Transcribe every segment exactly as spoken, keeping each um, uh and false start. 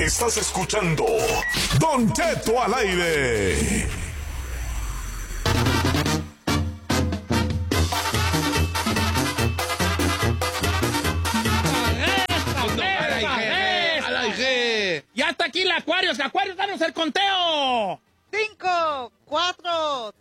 Estás escuchando Don Cheto al aire. Ya está aquí el Acuarios. Acuarios, danos el conteo. Cinco, cuatro,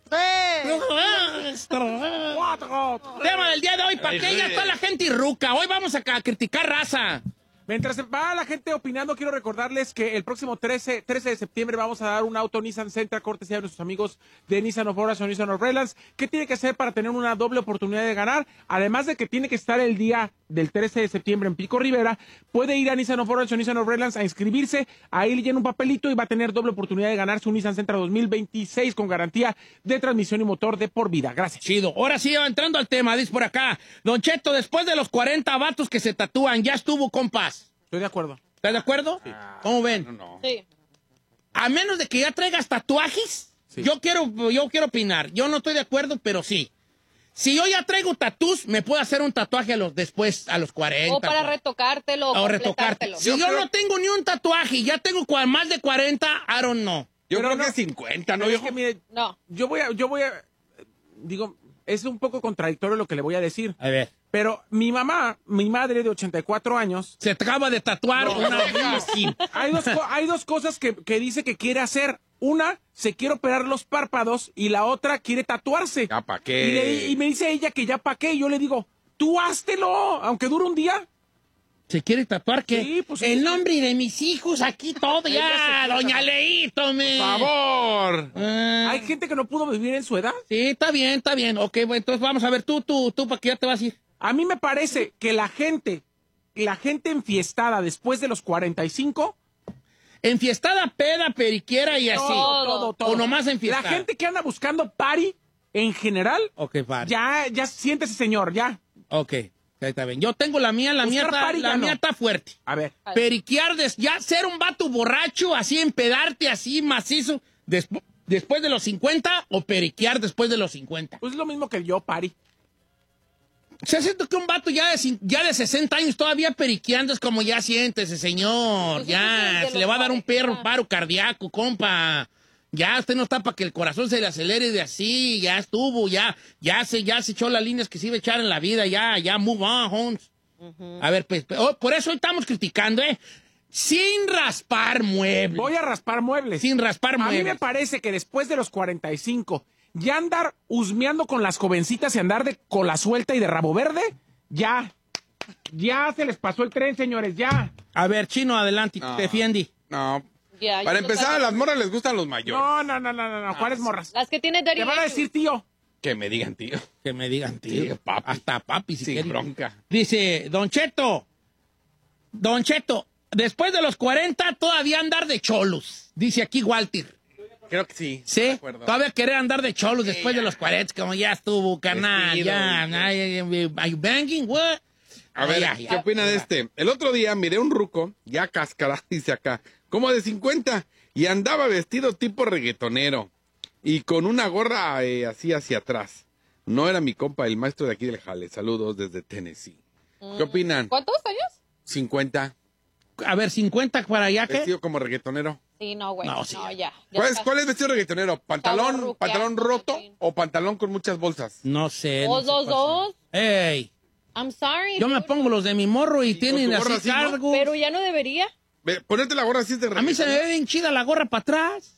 tres, cuatro. Tema del día de hoy, ¿para qué ya está la gente irruca? Hoy vamos a criticar raza. Mientras va la gente opinando, quiero recordarles que el próximo trece, trece de septiembre vamos a dar un auto Nissan Sentra, cortesía de nuestros amigos de Nissan of Orange o Nissan of Redlands. ¿Qué tiene que hacer para tener una doble oportunidad de ganar? Además de que tiene que estar el día del trece de septiembre en Pico Rivera, puede ir a Nissan of Orange o Nissan of Redlands a inscribirse, ahí le llena un papelito y va a tener doble oportunidad de ganar su Nissan Sentra dos mil veintiséis con garantía de transmisión y motor de por vida. Gracias. Chido. Ahora sí, entrando al tema, dice por acá. Don Cheto, después de los cuarenta vatos que se tatúan, ya estuvo, compas. Estoy de acuerdo. ¿Estás de acuerdo? Sí. ¿Cómo ven? No, no. Sí. A menos de que ya traigas tatuajes, sí. yo quiero yo quiero opinar. Yo no estoy de acuerdo, pero sí. Si yo ya traigo tatús, me puedo hacer un tatuaje a los después, a los cuarenta. O para retocártelo. O retocártelo. Si yo, yo creo... no tengo ni un tatuaje y ya tengo más de cuarenta, I don't know. Yo pero creo no, que cincuenta, ¿no? Es que, mire, no. Yo voy a, yo voy a, digo, es un poco contradictorio lo que le voy a decir. A ver. Pero mi mamá, mi madre de ochenta y cuatro años... Se acaba de tatuar no, una... hay, dos, hay dos cosas que, que dice que quiere hacer. Una, se quiere operar los párpados y la otra quiere tatuarse. ¿Ya pa' qué? Y, le, y me dice ella que ya pa' qué. Y yo le digo, tú háztelo, aunque dure un día. ¿Se quiere tatuar qué? Sí, pues... El nombre de mis hijos, aquí todo ya, doña Leito, me... ¡Por favor! Ah. Hay gente que no pudo vivir en su edad. Sí, está bien, está bien. Ok, bueno, entonces vamos a ver, tú, tú, tú, ¿para qué ya te vas a ir? A mí me parece que la gente, la gente enfiestada después de los cuarenta y cinco... Enfiestada, peda, periquiera y así. Todo, todo, todo. O nomás enfiestada. La gente que anda buscando party, en general, ok, party. ya, ya siéntese, señor, ya. Ok, está bien. Yo tengo la mía, la mía está, party, la no. mía está fuerte. A ver. Periquear, des, ya ser un vato borracho, así empedarte, así macizo, despu después de los cincuenta, o periquear después de los cincuenta. Pues es lo mismo que yo, party. Se siento que un vato ya de, ya de sesenta años todavía periqueando es como ya siéntese, señor. Pues ya, sí, se le va a dar un perro, un ah. paro cardíaco, compa. Ya usted no está para que el corazón se le acelere de así, ya estuvo, ya, ya se, ya se echó las líneas que se iba a echar en la vida, ya, ya, move on, Holmes. Uh-huh. A ver, pues, oh, por eso hoy estamos criticando, ¿eh? Sin raspar muebles. Voy a raspar muebles. Sin raspar muebles. A mí me parece que después de los cuarenta y cinco, ya andar husmeando con las jovencitas y andar de cola suelta y de rabo verde, ya, ya se les pasó el tren, señores, ya. A ver, Chino, adelante, no, defiende. No. Ya, Para empezar, a las morras les gustan los mayores. No, no, no, no, no, no. ¿Cuáles morras? Las que tienen dirty Te van a decir tío. Que me digan, tío. Que me digan, tío. Sí, papi. Hasta papi, si Sin quiere. bronca. Dice, Don Cheto, Don Cheto, después de los cuarenta todavía andar de cholos. Dice aquí Walter. Creo que sí. ¿Sí? Todavía querer andar de cholos sí, después ya. de los cuarenta, como ya estuvo, carnal, Vestido, ya. ¿Are you banging? What? A ver, ya, ¿qué ya, opina ya. de este? El otro día miré un ruco, ya cascará, dice acá, como de cincuenta, y andaba vestido tipo reggaetonero, y con una gorra eh, así hacia atrás. No era mi compa, el maestro de aquí del Jale. Saludos desde Tennessee. ¿Qué opinan? ¿Cuántos años? cincuenta. A ver, cincuenta para allá, ¿qué? Vestido como reggaetonero. Sí, no, güey. No, No, sí. no ya. ya ¿Cuál es, está. ¿Cuál es vestido reggaetonero? ¿Pantalón, Chavorruqueando, pantalón roto machín. o pantalón con muchas bolsas? No sé. Los no dos, sé dos. Ey, I'm sorry. yo me dude. pongo los de mi morro y tienen tu gorra así así, ¿no? cargo. Pero ya no debería. Ve, ponerte la gorra así es de A mí se me reggaetonero. ve bien chida la gorra para atrás.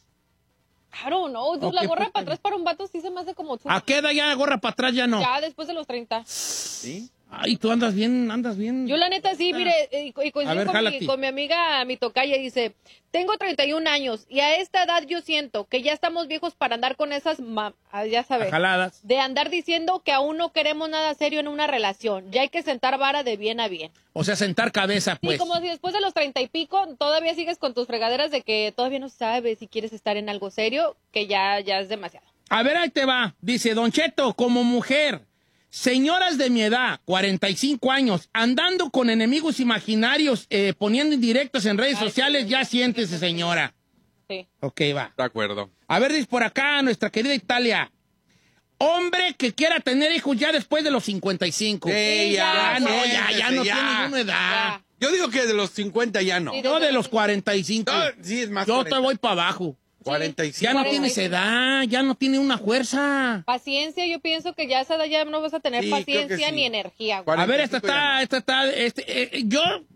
I don't know. Dude, Ok, la gorra pues, para atrás para un vato sí se me hace como tú. ¿A qué edad ya la gorra para atrás ya no? Ya después de los treinta. ¿Sí? Ay, tú andas bien, andas bien. Yo la neta sí, mire, y, y coincido A ver, con, jálate. mi, con mi amiga, mi tocaya, dice, tengo treinta y un años y a esta edad yo siento que ya estamos viejos para andar con esas, ma ah, ya sabes, Jaladas. de andar diciendo que aún no queremos nada serio en una relación. Ya hay que sentar vara de bien a bien. O sea, sentar cabeza, pues. Sí, como si después de los treinta y pico todavía sigues con tus fregaderas de que todavía no sabes si quieres estar en algo serio, que ya, ya es demasiado. A ver, ahí te va. Dice, Don Cheto, como mujer, señoras de mi edad, cuarenta y cinco años, andando con enemigos imaginarios, eh, poniendo indirectos en redes Ay, sociales, sí, ya sí, siéntese, sí, señora. Sí. Ok, va. De acuerdo. A ver, dice por acá nuestra querida Italia. Hombre que quiera tener hijos ya después de los cincuenta y cinco. Sí, ya, ya, no, ya, ya no ya. tiene ninguna edad. Ya. Yo digo que de los cincuenta ya no. Sí, Yo de los cuarenta y cinco. No, sí, es más Yo cuarenta. te voy para abajo. cuarenta y cinco. Ya no cuarenta y tienes cinco. edad, ya no tiene una fuerza. Paciencia, yo pienso que ya a esa edad ya no vas a tener Sí, creo que paciencia sí. ni energía, güey. Cuarenta A ver, y esta cinco ya está, no. esta está, este, eh, yo